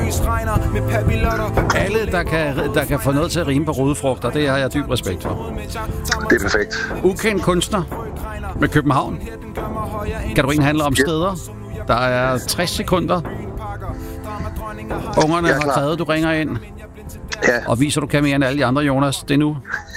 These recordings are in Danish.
Alle, der kan få noget til at rime på rodefrugter, det har jeg dyb respekt for. Det er perfekt. Ukendt kunstner med København. Kan du handle om steder? Der er 60 sekunder. Ungerne har krævet, du ringer ind. Ja. Og viser, du kan mere end alle de andre, Jonas. Det er nu.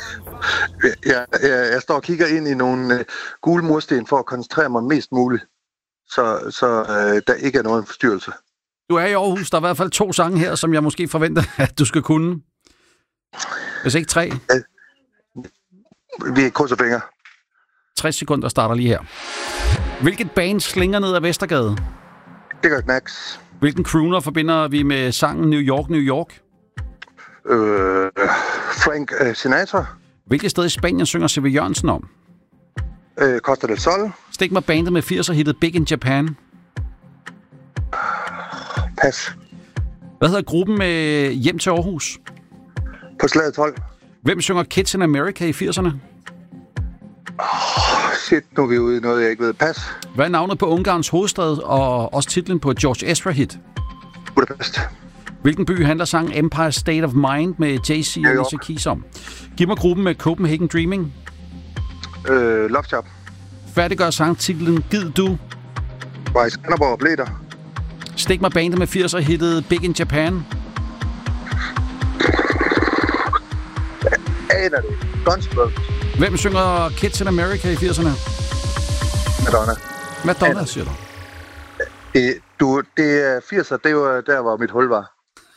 Jeg står og kigger ind i nogle gule mursten for at koncentrere mig mest muligt. Så der ikke er nogen forstyrrelse. Du er i Aarhus. Der er i hvert fald 2 sange her, som jeg måske forventer, at du skal kunne. Hvis ikke 3. Vi krydser fingre. 60 sekunder starter lige her. Hvilket band slinger ned ad Vestergade? Det gør Knacks. Hvilken crooner forbinder vi med sangen New York, New York? Frank Sinatra. Hvilket sted i Spanien synger C.V. Jørgensen om? Costa del Sol. Stik mig bandet med 80'er-hittet Big in Japan. Pas. Hvad hedder gruppen med Hjem til Aarhus? På slaget 12. Hvem synger Kids in America i 80'erne? Shit, nu er vi ude i noget, jeg ikke ved. Pas. Hvad er navnet på Ungarns hovedstad og også titlen på George Ezra-hit? Budapest. Hvilken by handler sangen Empire State of Mind med Jay-Z og Alicia Keys om? Giv mig gruppen med Copenhagen Dreaming. Love Shop. Færdiggør sangtitlen Gid du. Vejs Skanderborg Blæder. Stik mig bandet med 80'er-hittet Big in Japan. Aner det. Guns N' Roses. Hvem synger Kids in America i 80'erne? Madonna. Madonna, siger du. Det er 80'er, det var der, hvor mit hul var.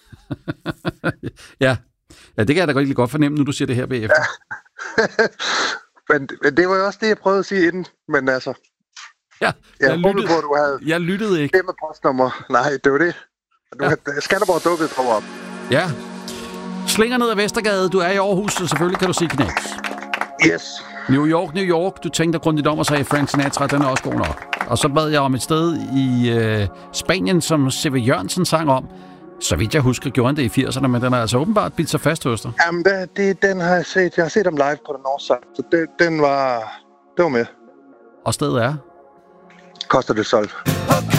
Ja, det kan jeg da godt fornemme, nu du siger det her bagefter. Ja. men det var jo også det, jeg prøvede at sige inden. Men altså, ja, jeg lyttede ikke. Med postnummer. Nej, det var det. Skanderborg dukkede på op. Ja. Slinger ned ad Vestergade. Du er i Aarhus, så selvfølgelig kan du sige Knacks. Yes. New York, New York. Du tænkte grundigt om og sagde Frank Sinatra, den er også god nok. Og så bad jeg om et sted i Spanien, som C.V. Jørgensen sang om. Så vidt jeg husker, gjorde han det i 80'erne, men den er altså åbenbart bidt sig fast hos dig. Jamen, den har jeg set. Jeg har set dem live på den Northside, så det var med. Og stedet er? Costa del Sol.